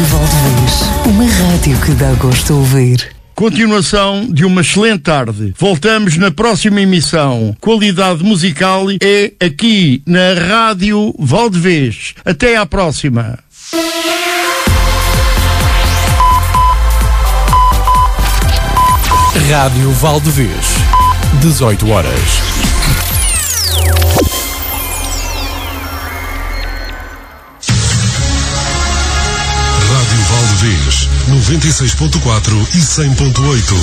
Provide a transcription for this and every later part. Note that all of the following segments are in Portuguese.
Valdevez, uma rádio que dá gosto de ouvir. Continuação de uma excelente tarde. Voltamos na próxima emissão. Qualidade musical é aqui na Rádio Valdevez. Até à próxima. Rádio Valdevez, 18 horas. Rádio Valdevez, 96.4 e 100.8.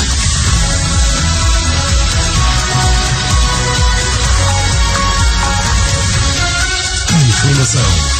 Informação.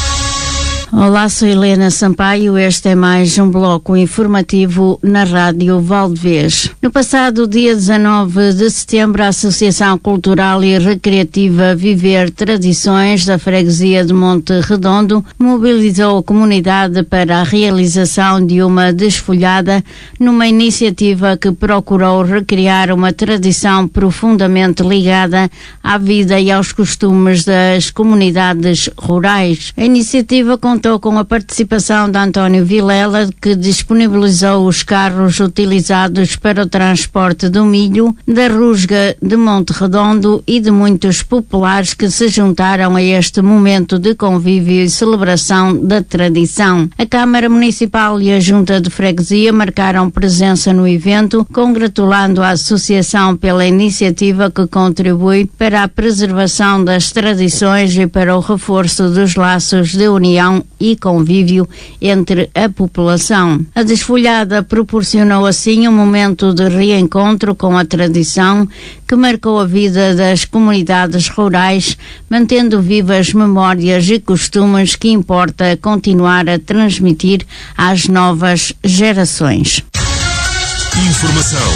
Olá, sou Helena Sampaio. Este é mais um bloco informativo na Rádio Valdevez. No passado dia 19 de setembro, a Associação Cultural e Recreativa Viver Tradições da Freguesia de Monte Redondo mobilizou a comunidade para a realização de uma desfolhada numa iniciativa que procurou recriar uma tradição profundamente ligada à vida e aos costumes das comunidades rurais. A iniciativa contou com a participação de António Vilela, que disponibilizou os carros utilizados para o transporte do milho, da rusga de Monte Redondo e de muitos populares que se juntaram a este momento de convívio e celebração da tradição. A Câmara Municipal e a Junta de Freguesia marcaram presença no evento, congratulando a Associação pela iniciativa que contribui para a preservação das tradições e para o reforço dos laços de união e convívio entre a população. A desfolhada proporcionou assim um momento de reencontro com a tradição que marcou a vida das comunidades rurais, mantendo vivas memórias e costumes que importa continuar a transmitir às novas gerações. Informação.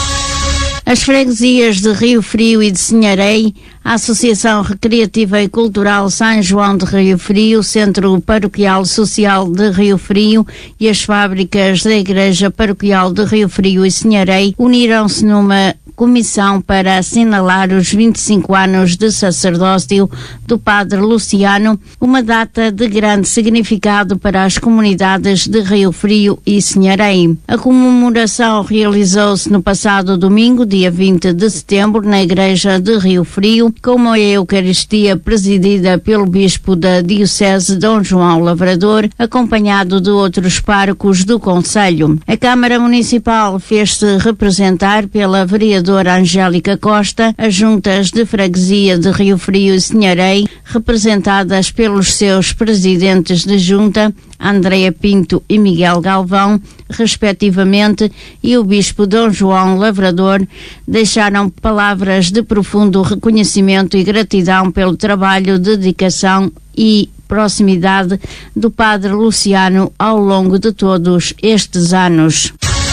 As freguesias de Rio Frio e de Sinharém, a Associação Recreativa e Cultural São João de Rio Frio, Centro Paroquial Social de Rio Frio e as fábricas da Igreja Paroquial de Rio Frio e Sinharém uniram-se numa comissão para assinalar os 25 anos de sacerdócio do Padre Luciano, uma data de grande significado para as comunidades de Rio Frio e Sinharém. A comemoração realizou-se no passado domingo, dia 20 de setembro, na Igreja de Rio Frio, com a Eucaristia presidida pelo Bispo da Diocese, Dom João Lavrador, acompanhado de outros párocos do concelho. A Câmara Municipal fez-se representar pela vereadora Angélica Costa, as juntas de freguesia de Rio Frio e Sinharém, representadas pelos seus presidentes de junta, Andréa Pinto e Miguel Galvão, respectivamente, e o Bispo Dom João Lavrador, deixaram palavras de profundo reconhecimento e gratidão pelo trabalho, dedicação e proximidade do Padre Luciano ao longo de todos estes anos.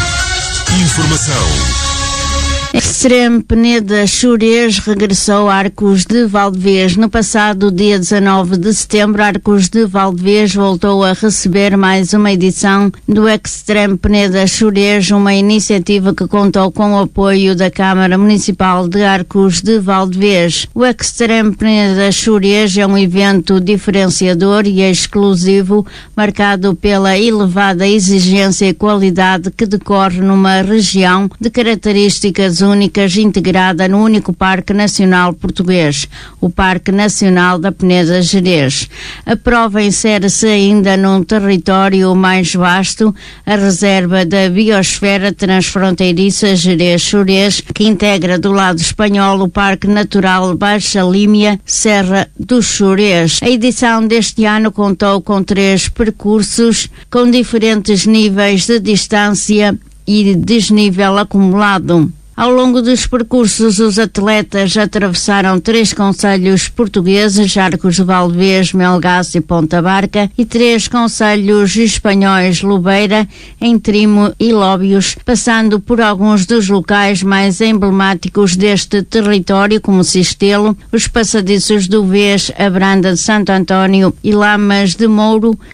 Informação. Extreme Peneda Xurés regressou a Arcos de Valdevez. No passado dia 19 de setembro, Arcos de Valdevez voltou a receber mais uma edição do Extreme Peneda Xurés, uma iniciativa que contou com o apoio da Câmara Municipal de Arcos de Valdevez. O Extreme Peneda Xurés é um evento diferenciador e exclusivo, marcado pela elevada exigência e qualidade que decorre numa região de características únicas, integrada no único Parque Nacional Português, o Parque Nacional da Peneda Gerês. A prova insere-se ainda num território mais vasto, a reserva da biosfera transfronteiriça Gerês-Xurés, que integra do lado espanhol o Parque Natural Baixa Límia, Serra do Xurés. A edição deste ano contou com 3 percursos com diferentes níveis de distância e desnível acumulado. Ao longo dos percursos, os atletas atravessaram 3 concelhos portugueses, Arcos de Valdevez, Melgaço e Ponta Barca, e 3 concelhos espanhóis, Lobeira, Entrimo e Lóbios, passando por alguns dos locais mais emblemáticos deste território, como Cistelo, os passadiços do Vez, a Branda de Santo António e Lamas de Mouro,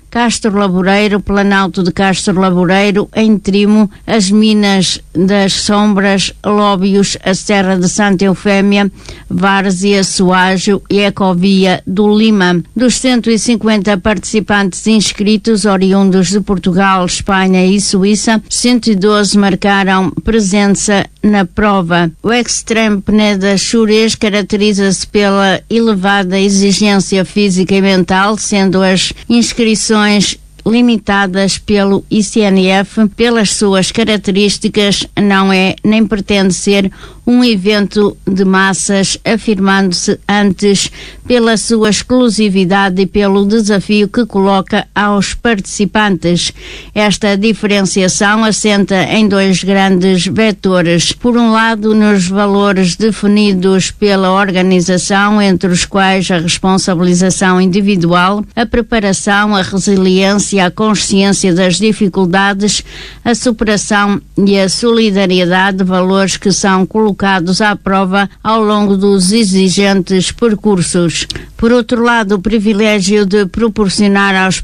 Castro Laboreiro, Planalto de Castro Laboreiro, em Trimo, as Minas das Sombras, Lóbios, a Serra de Santa Eufémia, Várzea, Soajo e Ecovia do Lima. Dos 150 participantes inscritos, oriundos de Portugal, Espanha e Suíça, 112 marcaram presença na prova. O Extreme Peneda Xurés caracteriza-se pela elevada exigência física e mental, sendo as inscrições limitadas pelo ICNF. Pelas suas características, não é nem pretende ser um evento de massas, afirmando-se antes pela sua exclusividade e pelo desafio que coloca aos participantes. Esta diferenciação assenta em dois grandes vetores. Por um lado, nos valores definidos pela organização, entre os quais a responsabilização individual, a preparação, a resiliência, a consciência das dificuldades, a superação e a solidariedade, valores que são colocados à prova ao longo dos exigentes percursos. Por outro lado, o privilégio de proporcionar aos